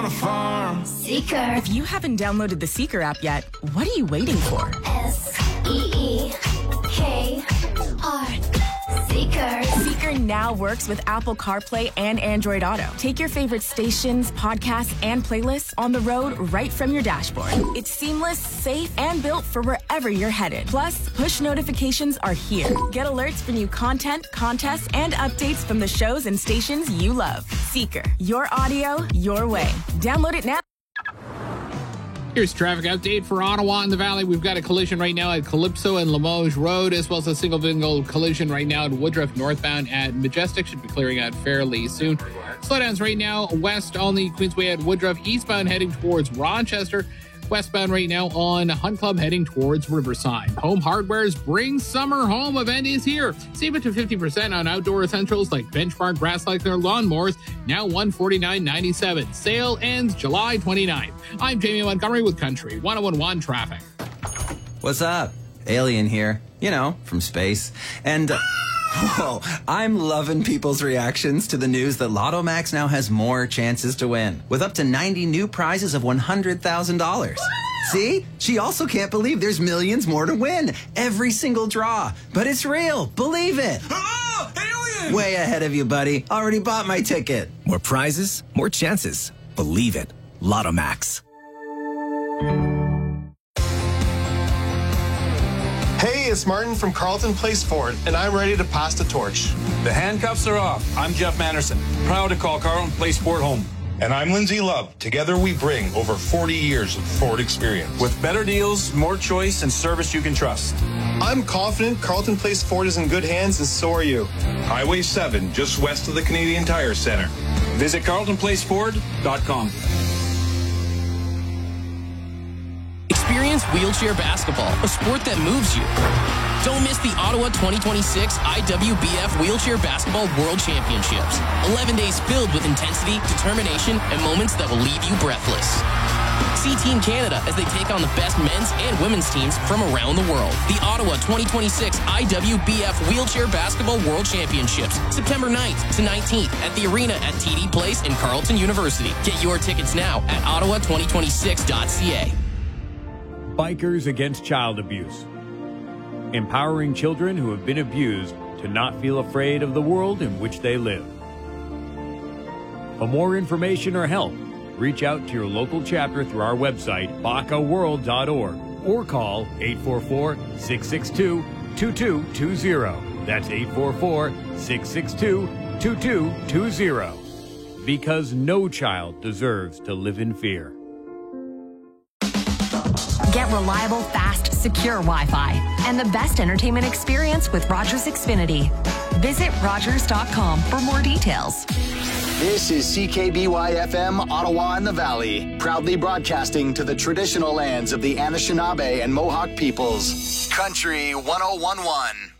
on a farm. Seeker. If you haven't downloaded the Seeker app yet, what are you waiting for? S-E-E-K-R. Seeker. Seeker now works with Apple CarPlay and Android Auto. Take your favorite stations, podcasts, and playlists on the road right from your dashboard. It's seamless, safe, and built for wherever you're headed. Plus, push notifications are here. Get alerts for new content, contests, and updates from the shows and stations you love. Seeker. Your audio, your way. Download it now. Here's traffic update for Ottawa and the Valley. We've got a collision right now at Calypso and Limoges Road, as well as a single collision right now at Woodruff northbound at Majestic. Should be clearing out fairly soon. Slowdowns right now west on the Queensway at Woodruff, eastbound heading towards Rochester. Westbound right now on Hunt Club heading towards Riverside. Home Hardware's Bring Summer Home event is here. Save it to 50% on outdoor essentials like Benchmark grass lighter lawnmowers, now $149.97. Sale ends July 29th. I'm Jamie Montgomery with Country 101.1 Traffic. What's up? Alien here. You know, from space. And... Whoa, I'm loving people's reactions to the news that Lotto Max now has more chances to win, with up to 90 new prizes of $100,000. See? She also can't believe there's millions more to win. Every single draw. But it's real. Believe it. Oh, alien! Way ahead of you, buddy. Already bought my ticket. More prizes, more chances. Believe it. Lotto Max. Hey, it's Martin from Carleton Place Ford, and I'm ready to pass the torch. The handcuffs are off. I'm Jeff Manderson, proud to call Carleton Place Ford home. And I'm Lindsay Love. Together we bring over 40 years of Ford experience. With better deals, more choice, and service you can trust. I'm confident Carleton Place Ford is in good hands, and so are you. Highway 7, just west of the Canadian Tire Center. Visit CarletonPlaceFord.com. Experience wheelchair basketball, a sport that moves you. Don't miss the Ottawa 2026 IWBF Wheelchair Basketball World Championships. 11 days filled with intensity, determination, and moments that will leave you breathless. See Team Canada as they take on the best men's and women's teams from around the world. The Ottawa 2026 IWBF Wheelchair Basketball World Championships, September 9th to 19th at the arena at TD Place in Carleton University. Get your tickets now at ottawa2026.ca. Bikers Against Child Abuse. Empowering children who have been abused to not feel afraid of the world in which they live. For more information or help, reach out to your local chapter through our website, bacaworld.org, or call 844-662-2220. That's 844-662-2220. Because no child deserves to live in fear. Get reliable, fast, secure Wi-Fi and the best entertainment experience with Rogers Xfinity. Visit Rogers.com for more details. This is CKBY-FM, Ottawa and the Valley, proudly broadcasting to the traditional lands of the Anishinaabe and Mohawk peoples. Country 101.1.